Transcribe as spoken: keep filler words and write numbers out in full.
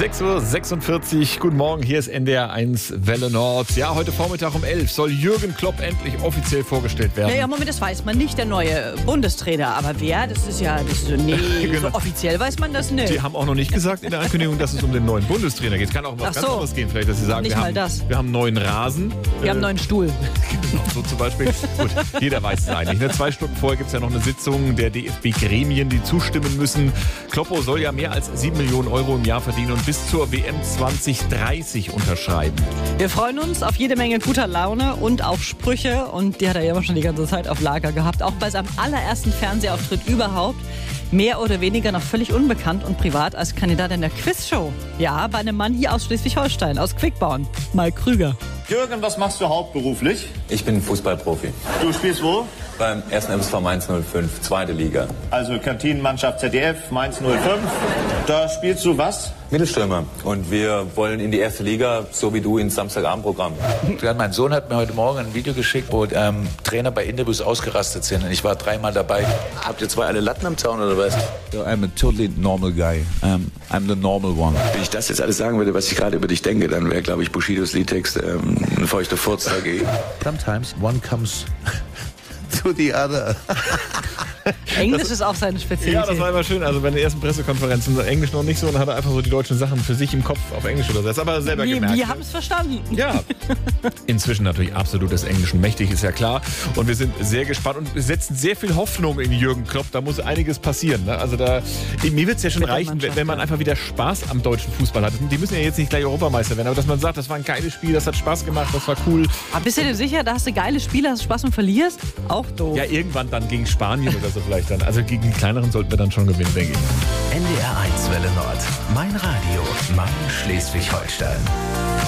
sechs Uhr sechsundvierzig, guten Morgen, hier ist N D R eins Welle Nord. Ja, heute Vormittag um elf soll Jürgen Klopp endlich offiziell vorgestellt werden. Ja, ja, Moment, das weiß man nicht, der neue Bundestrainer. Aber wer, das ist ja, das ist so, nee, Genau. so offiziell weiß man das nicht. Die haben auch noch nicht gesagt in der Ankündigung, dass es um den neuen Bundestrainer geht. Es kann auch um was Ach ganz so. anderes gehen. Vielleicht, dass sie sagen, Nicht wir mal haben, das. wir haben einen neuen Rasen. Wir haben einen neuen Stuhl. Genau, so zum Beispiel. Gut, jeder weiß es eigentlich. Ne? Zwei Stunden vorher gibt es ja noch eine Sitzung der D F B-Gremien, die zustimmen müssen. Kloppo soll ja mehr als sieben Millionen Euro im Jahr verdienen und bis zur W M zwanzig dreißig unterschreiben. Wir freuen uns auf jede Menge guter Laune und auf Sprüche. Und die hat er ja immer schon die ganze Zeit auf Lager gehabt. Auch bei seinem allerersten Fernsehauftritt überhaupt. Mehr oder weniger noch völlig unbekannt und privat als Kandidat in der Quizshow. Ja, bei einem Mann hier aus Schleswig-Holstein, aus Quickborn. Mike Krüger. Jürgen, was machst du hauptberuflich? Ich bin Fußballprofi. Du spielst wo? Beim ersten M S V Mainz null fünf, zweite Liga. Also Kantinenmannschaft Z D F, Mainz null fünf. Da spielst du was? Mittelstürmer. Und wir wollen in die erste Liga, so wie du, ins Samstagabendprogramm. Ja, mein Sohn hat mir heute Morgen ein Video geschickt, wo ähm, Trainer bei Interviews ausgerastet sind. Und ich war dreimal dabei. Habt ihr zwei alle Latten am Zaun oder was? I'm a totally normal guy. Um, I'm the normal one. Wenn ich das jetzt alles sagen würde, was ich gerade über dich denke, dann wäre, glaube ich, Bushidos Liedtext ähm, ein feuchter Furz dagegen. Sometimes one comes to the other. Englisch ist auch seine Spezialität. Ja, das war immer schön. Also bei den ersten Pressekonferenzen Englisch noch nicht so und dann hat er einfach so die deutschen Sachen für sich im Kopf auf Englisch übersetzt. Aber selber Wir, gemerkt. wir haben es verstanden. Ja, inzwischen natürlich absolut des Englischen mächtig, ist ja klar. Und wir sind sehr gespannt und setzen sehr viel Hoffnung in Jürgen Klopp. Da muss einiges passieren. Ne? Also da, mir wird es ja schon Mit der reichen, Mannschaft, wenn man ja. einfach wieder Spaß am deutschen Fußball hat. Die müssen ja jetzt nicht gleich Europameister werden, aber dass man sagt, das war ein geiles Spiel, das hat Spaß gemacht, das war cool. Aber bist du dir sicher, da hast du geile Spiele, hast Spaß und verlierst? Auch doof. Ja, irgendwann dann gegen Spanien oder so vielleicht dann. Also gegen die kleineren sollten wir dann schon gewinnen, denke ich. N D R eins Welle Nord. Mein Radio. Mein Schleswig-Holstein.